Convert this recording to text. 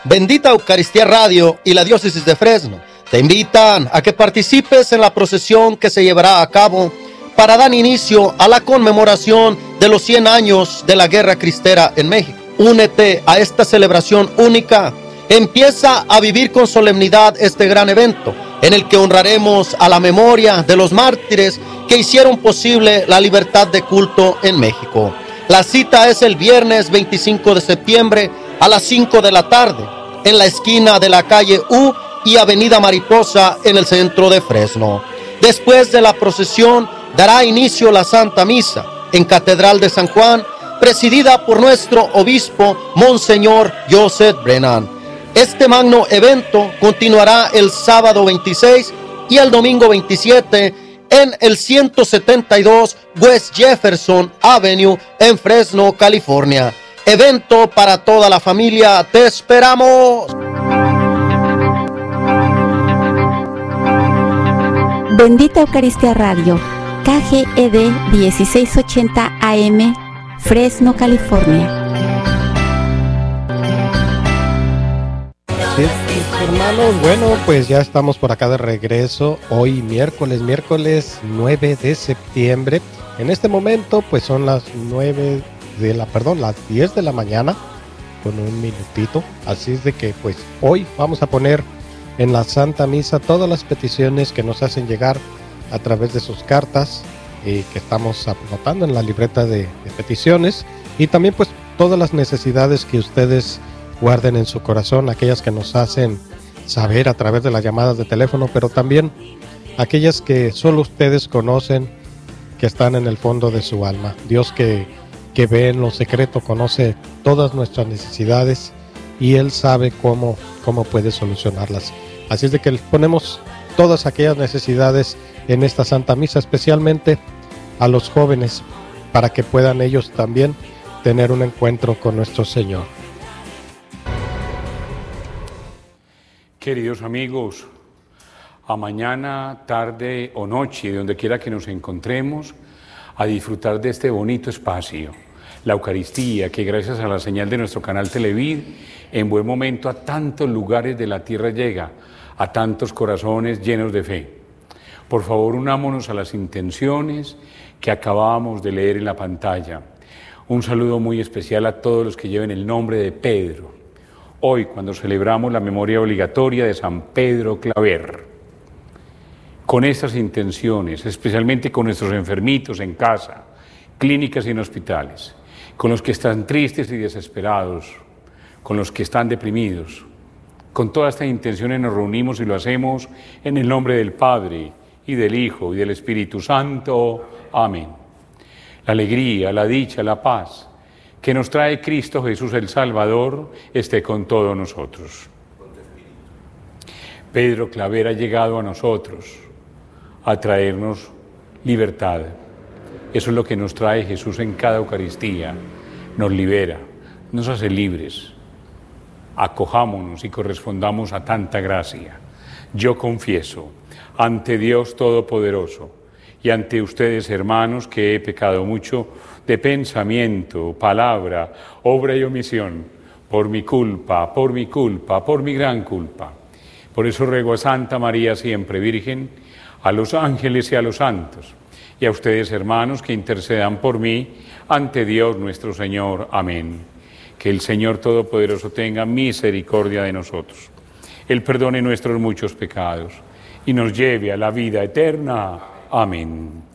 Bendita Eucaristía Radio y la Diócesis de Fresno te invitan a que participes en la procesión que se llevará a cabo para dar inicio a la conmemoración de los 100 años de la Guerra Cristera en México. Únete a esta celebración única. Empieza a vivir con solemnidad este gran evento, en el que honraremos a la memoria de los mártires que hicieron posible la libertad de culto en México. La cita es el viernes 25 de septiembre a las 5 de la tarde, en la esquina de la calle U y Avenida Mariposa, en el centro de Fresno. Después de la procesión, dará inicio la Santa Misa en Catedral de San Juan, presidida por nuestro obispo, Monseñor Joseph Brennan. Este magno evento continuará el sábado 26 y el domingo 27 en el 172 West Jefferson Avenue en Fresno, California. Evento para toda la familia. ¡Te esperamos! Bendita Eucaristía Radio, KGED 1680 AM, Fresno, California. Sí, hermanos, bueno, pues ya estamos por acá de regreso. Hoy miércoles 9 de septiembre. En este momento, pues son las 10 de la mañana, con un minutito. Así es de que, pues, hoy vamos a poner en la Santa Misa todas las peticiones que nos hacen llegar a través de sus cartas que estamos anotando en la libreta de peticiones, y también, pues, todas las necesidades que ustedes guarden en su corazón, aquellas que nos hacen saber a través de las llamadas de teléfono, pero también aquellas que solo ustedes conocen, que están en el fondo de su alma. Dios que ve en lo secreto, conoce todas nuestras necesidades y Él sabe cómo puede solucionarlas. Así es de que ponemos todas aquellas necesidades en esta Santa Misa, especialmente a los jóvenes, para que puedan ellos también tener un encuentro con nuestro Señor. Queridos amigos, a mañana, tarde o noche, donde quiera que nos encontremos, a disfrutar de este bonito espacio, la Eucaristía, que gracias a la señal de nuestro canal Televid, en buen momento a tantos lugares de la tierra llega, a tantos corazones llenos de fe. Por favor, unámonos a las intenciones que acabábamos de leer en la pantalla. Un saludo muy especial a todos los que lleven el nombre de Pedro. Hoy, cuando celebramos la memoria obligatoria de San Pedro Claver, con estas intenciones, especialmente con nuestros enfermitos en casa, clínicas y en hospitales, con los que están tristes y desesperados, con los que están deprimidos, con todas estas intenciones nos reunimos y lo hacemos en el nombre del Padre, y del Hijo, y del Espíritu Santo. Amén. La alegría, la dicha, la paz que nos trae Cristo Jesús el Salvador, esté con todos nosotros. Pedro Claver ha llegado a nosotros a traernos libertad. Eso es lo que nos trae Jesús en cada Eucaristía. Nos libera, nos hace libres. Acojámonos y correspondamos a tanta gracia. Yo confieso ante Dios Todopoderoso y ante ustedes, hermanos, que he pecado mucho de pensamiento, palabra, obra y omisión, por mi culpa, por mi gran culpa. Por eso ruego a Santa María siempre Virgen, a los ángeles y a los santos, y a ustedes, hermanos, que intercedan por mí ante Dios nuestro Señor. Amén. Que el Señor Todopoderoso tenga misericordia de nosotros. Él perdone nuestros muchos pecados y nos lleve a la vida eterna. Amén.